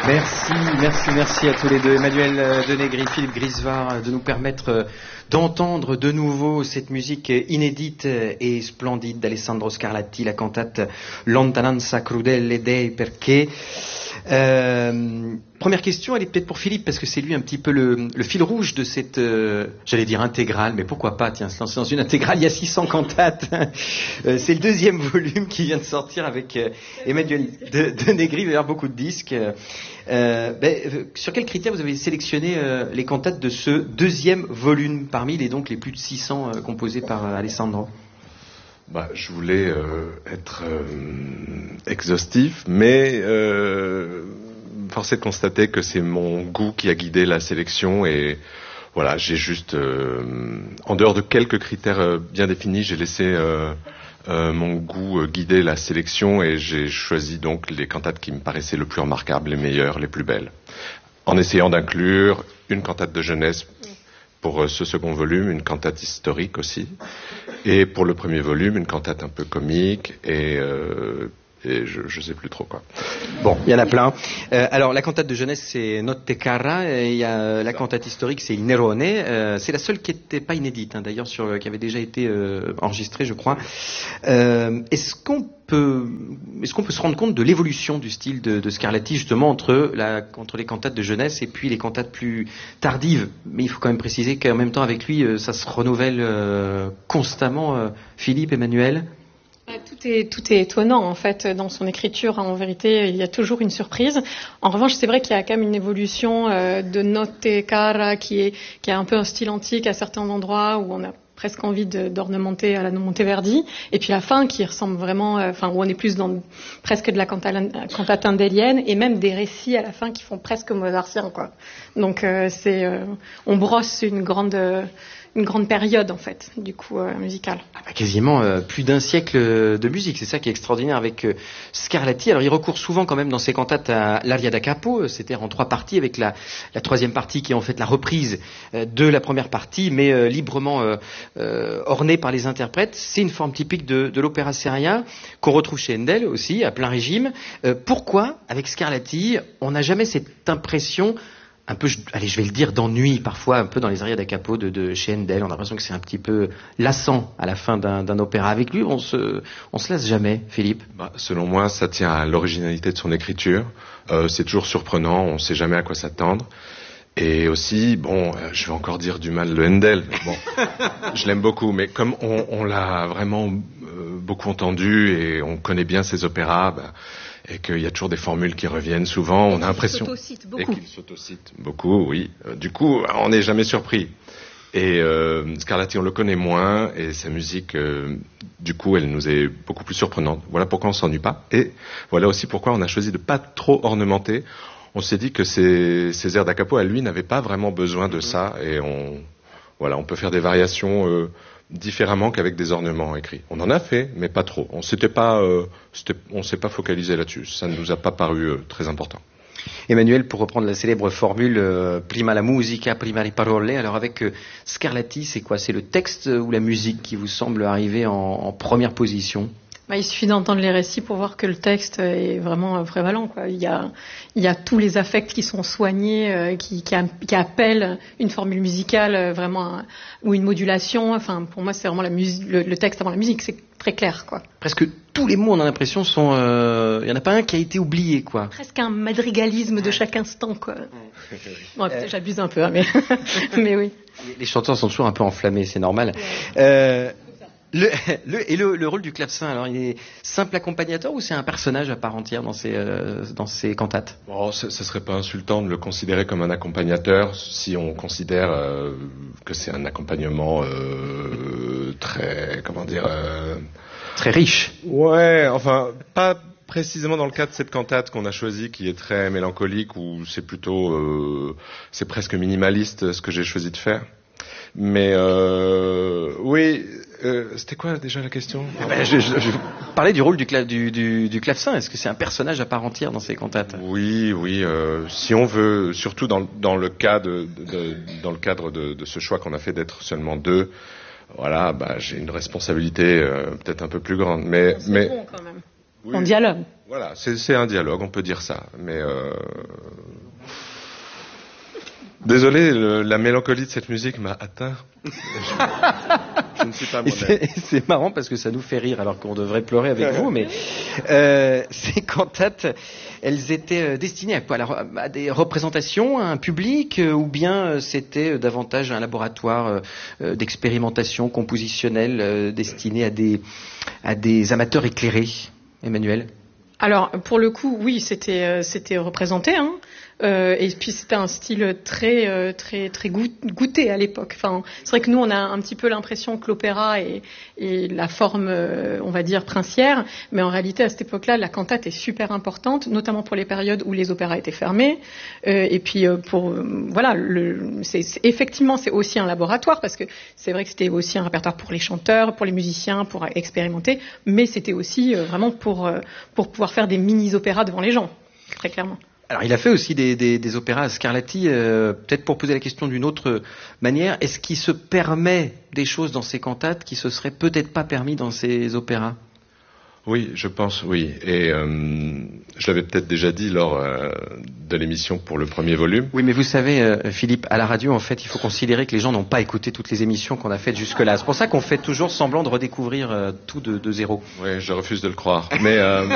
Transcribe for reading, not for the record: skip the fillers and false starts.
Merci à tous les deux, Emmanuel Denegri, Philippe Grisevard, de nous permettre d'entendre de nouveau cette musique inédite et splendide d'Alessandro Scarlatti, la cantate Lontananza crudele dei perché. Première question, elle est peut-être pour Philippe, parce que c'est lui un petit peu le fil rouge de cette, j'allais dire intégrale, mais pourquoi pas, tiens, se lancer dans une intégrale, il y a 600 cantates. C'est le deuxième volume qui vient de sortir avec Emmanuel Denegri, il va y avoir beaucoup de disques. Sur quels critères vous avez sélectionné les cantates de ce deuxième volume, parmi les plus de 600 composés par Alessandro? Je voulais être exhaustif, mais force est de constater que c'est mon goût qui a guidé la sélection et voilà, j'ai juste, en dehors de quelques critères bien définis, j'ai laissé mon goût guider la sélection et j'ai choisi donc les cantates qui me paraissaient le plus remarquables, les meilleures, les plus belles, en essayant d'inclure une cantate de jeunesse pour ce second volume, une cantate historique aussi, et pour le premier volume, une cantate un peu comique, et je sais plus trop quoi. Bon, il y en a plein. Alors, la cantate de jeunesse, c'est Notte Cara, et il y a la cantate historique, c'est Il Nerone. C'est la seule qui n'était pas inédite, d'ailleurs, qui avait déjà été enregistrée, je crois. Est-ce qu'on peut se rendre compte de l'évolution du style de Scarlatti, justement, entre les cantates de jeunesse et puis les cantates plus tardives? Mais il faut quand même préciser qu'en même temps, avec lui, ça se renouvelle constamment. Philippe, Emmanuel? Tout est étonnant en fait dans son écriture. En vérité, il y a toujours une surprise. En revanche, c'est vrai qu'il y a quand même une évolution de Notte Cara qui a un peu un style antique à certains endroits où on a presque envie d'ornementer à la Monteverdi, et puis la fin qui ressemble vraiment, où on est plus dans presque de la cantate indélienne, et même des récits à la fin qui font presque mozartien, quoi. Donc on brosse une grande période en fait du coup musicale. Quasiment plus d'un siècle de musique, c'est ça qui est extraordinaire avec Scarlatti. Alors il recourt souvent quand même dans ses cantates à l'aria da capo, c'est-à-dire en 3 parties, avec la troisième partie qui est en fait la reprise de la première partie, mais librement ornée par les interprètes. C'est une forme typique de l'opéra seria qu'on retrouve chez Handel aussi à plein régime. Pourquoi avec Scarlatti on n'a jamais cette impression un peu, allez, je vais le dire, d'ennui parfois, un peu dans les arias da capo de chez Handel? On a l'impression que c'est un petit peu lassant à la fin d'un opéra. Avec lui, on se lasse jamais, Philippe? Selon moi, ça tient à l'originalité de son écriture. C'est toujours surprenant, on ne sait jamais à quoi s'attendre. Et aussi, je vais encore dire du mal de Handel. Bon, je l'aime beaucoup, mais comme on l'a vraiment beaucoup entendu et on connaît bien ses opéras, et qu'il y a toujours des formules qui reviennent souvent, on a l'impression... Et qu'il s'autocite beaucoup, oui. Du coup, on n'est jamais surpris. Et Scarlatti, on le connaît moins, et sa musique, du coup, elle nous est beaucoup plus surprenante. Voilà pourquoi on s'ennuie pas. Et voilà aussi pourquoi on a choisi de pas trop ornementer. On s'est dit que ces airs da capo, à lui, n'avaient pas vraiment besoin de ça, et on peut faire des variations différemment qu'avec des ornements écrits. On en a fait, mais pas trop. On s'est pas focalisé là-dessus. Ça ne nous a pas paru très important. Emmanuel, pour reprendre la célèbre formule prima la musica, prima le parole, alors avec Scarlatti, c'est quoi? C'est le texte ou la musique qui vous semble arriver en première position? Il suffit d'entendre les récits pour voir que le texte est vraiment prévalent, quoi. Il y a tous les affects qui sont soignés, qui appellent une formule musicale vraiment ou une modulation. Enfin, pour moi, c'est vraiment le texte avant la musique, c'est très clair, quoi. Presque tous les mots, on a l'impression, sont. Il y en a pas un qui a été oublié, quoi. Presque un madrigalisme de chaque instant, quoi. Bon, peut-être j'abuse un peu, mais mais oui. Les chanteurs sont toujours un peu enflammés, c'est normal. Le rôle du clavecin, alors il est simple accompagnateur ou c'est un personnage à part entière dans ces cantates? Ce serait pas insultant de le considérer comme un accompagnateur si on considère que c'est un accompagnement très, très riche. Ouais, enfin pas précisément dans le cas de cette cantate qu'on a choisie, qui est très mélancolique, où c'est plutôt c'est presque minimaliste ce que j'ai choisi de faire. Mais oui, c'était quoi déjà la question? Je parlais du rôle du clavecin. Est-ce que c'est un personnage à part entière dans ces cantates? Oui. Si on veut, surtout dans le cadre de ce choix qu'on a fait d'être seulement 2, voilà, j'ai une responsabilité peut-être un peu plus grande. Mais bon quand même. Oui, en dialogue. Voilà, c'est un dialogue, on peut dire ça. Mais désolé, la mélancolie de cette musique m'a atteint. Je ne suis pas moi-même. C'est marrant parce que ça nous fait rire alors qu'on devrait pleurer avec vous, mais ces cantates, elles étaient destinées à quoi? À des représentations, à un public, ou bien c'était davantage un laboratoire d'expérimentation compositionnelle destiné à des amateurs éclairés, Emmanuel? Alors, pour le coup, oui, c'était représenté, hein. Et puis c'était un style très goûté à l'époque. Enfin, c'est vrai que nous on a un petit peu l'impression que l'opéra est la forme, on va dire princière, mais en réalité à cette époque-là, la cantate est super importante, notamment pour les périodes où les opéras étaient fermés. Et puis voilà, effectivement c'est aussi un laboratoire parce que c'est vrai que c'était aussi un répertoire pour les chanteurs, pour les musiciens, pour expérimenter, mais c'était aussi vraiment pour pouvoir faire des mini-opéras devant les gens, très clairement. Alors, il a fait aussi des opéras à Scarlatti, peut-être pour poser la question d'une autre manière. Est-ce qu'il se permet des choses dans ses cantates qui se seraient peut-être pas permis dans ses opéras? Oui, je pense, oui. Et je l'avais peut-être déjà dit lors de l'émission pour le premier volume. Oui, mais vous savez, Philippe, à la radio, en fait, il faut considérer que les gens n'ont pas écouté toutes les émissions qu'on a faites jusque-là. C'est pour ça qu'on fait toujours semblant de redécouvrir tout de zéro. Oui, je refuse de le croire. Mais